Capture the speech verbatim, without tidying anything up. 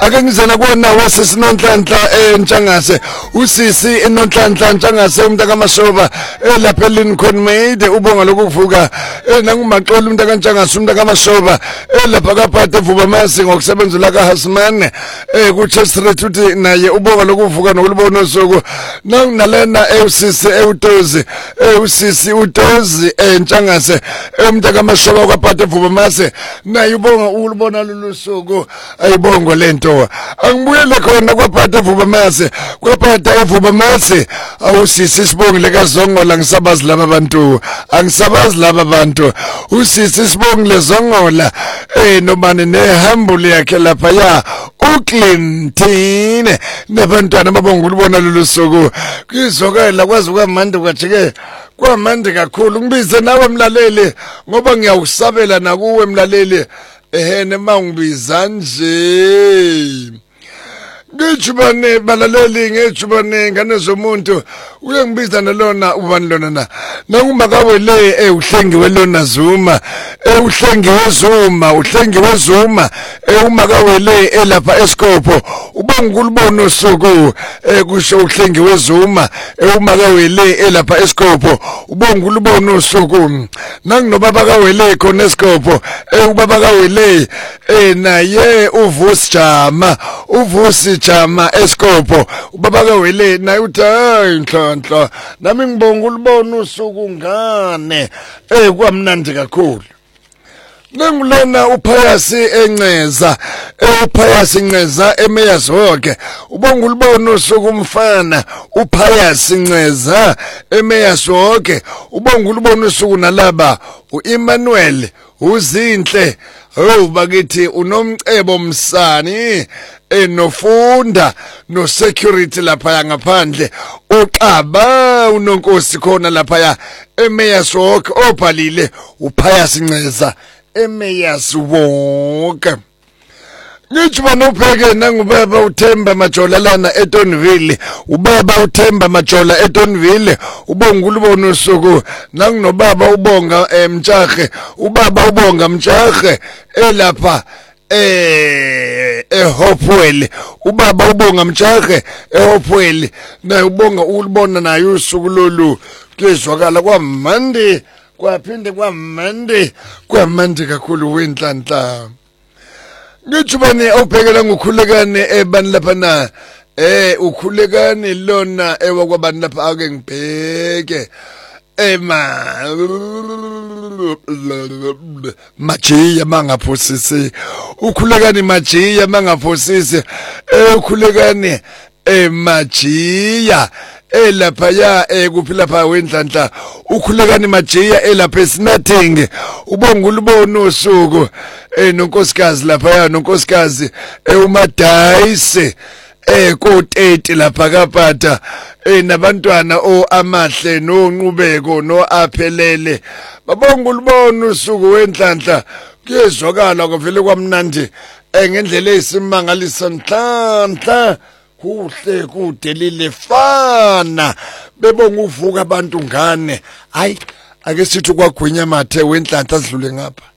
ake ngizana kuwona wasesinonhlanhla eNtshangase usisi enonhlanhla Ntshangase umuntu kaMashoba lapha eLincoln Made ubonga lokuvuka nangumaxolo umuntu kaNtshangase umuntu kaMashoba lapha kaPhathe Vubamasi ngokusebenza la kaHasman kuChester uthi naye ubonga lokuvuka nokulibona usuku nangunalena usisi ewutozi usisi utozi eNtshangase umuntu kaMashoba kaPhathe Vubamasi naye ubonga ulibona lolu suku ayibongo lento angibuyele khona kwaPhathe Vubamasi kwaPhathe Vubamasi awusisi sibongile kaZongola ngisabazi laba bantu angisabazi laba bantu usisi sibongile Zongola eh nomane nehambule yakhe lapha ya uClinton nabantwana babonga ulibona lolu suku kizokela kwazi kwamande kwajike kwamande kakhulu ngibize nawe mlaleli ngoba ngiyawusabela nakuwe mlaleli ehene mangibiza nje ngijubane balaleli ngejubane ngane zomuntu uyengibiza nalona ubani lona na nangumakawe eh uhlengiwe lona Zuma eh uhlengiwe Zuma uhlengiwe Zuma eh umakawe le elapha eSkopo ubonga ulibona usuku eh kusho uhlengiwe Zuma eh umakawe le elapha eSkopo ubonga ulibona usuku nanginoba kawe le khona eSkopo eh ubaba kawe le eh naye uvusi Jama uvusi Jama eSkopo ubaba kaWele naye uthi hayi inhlanhla nami ngibonga ulibona usuku ngane eh kwamnandi kakhulu nangulona uPhayasi eNceza uPhayasi Nceza eMeyazoke ubonga ulibona usuku umfana uPhayasi Nceza eMeyazoke ubonga ulibona usuku nalaba uEmmanuel uzinhle oh bakithi unomcebo Msani enofunda no security lapha ngaphandle uqaba unonkosi khona lapha eMeyazoke obhalile uPhayasi Nceza eMeyazoke ngithi nopheke nangubaba uThemba Majola lana eTonville ubaba uThemba Majola eTonville ubonga ulibona usuku nanginobaba ubonga eMtshahe ubaba ubonga Mtshahe elapha eh eHopewell ubaba ubonga Mtshahe eHopewell naye ubonga ulibona naye usuku lolu kezwakala kwamande kwaphinde kwamande kwamande kakhulu wenhlanhla ngijubane awubhekela ngokhulekane ebani lapha na eh ukhulekane lona ewakwabani lapha ake ngibheke ema majiya mangaphosisi ukhulekane majiya mangaphosisi ukhulekane emajiya elapha ya ekuphila pha wendlanhla ukhulekane majiya elapha eSinathing ubonga ulibona usuku eh nonkosikazi lapha ya nonkosikazi uMadayise eh ko thirty lapha kaPhatha eh nabantwana o amahle nonqubeko no aphelele babonga ulibona usuku wendlanhla kuyezwakala kuvele kwamnandi ngendlela eyisimangaliso nhlanhla kuhle kudelile fana bebonga uvuka abantu ngane hayi ake sithi kwagwinya mathe wenhlanhla sidlule ngapha